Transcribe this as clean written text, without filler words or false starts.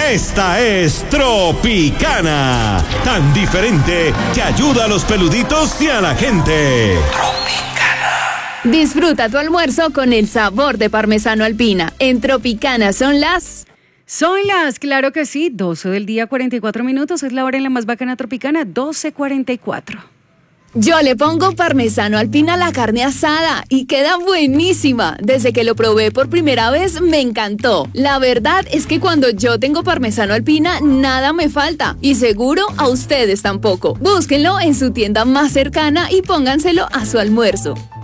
Esta es Tropicana, tan diferente que ayuda a los peluditos y a la gente. Disfruta tu almuerzo con el sabor de parmesano Alpina. En Tropicana claro que sí, 12 del día, 44 minutos, es la hora en la más bacana Tropicana, 12:44. Yo le pongo parmesano Alpina a la carne asada y queda buenísima. Desde que lo probé por primera vez me encantó. La verdad es que cuando yo tengo parmesano Alpina nada me falta y seguro a ustedes tampoco. Búsquenlo en su tienda más cercana y pónganselo a su almuerzo.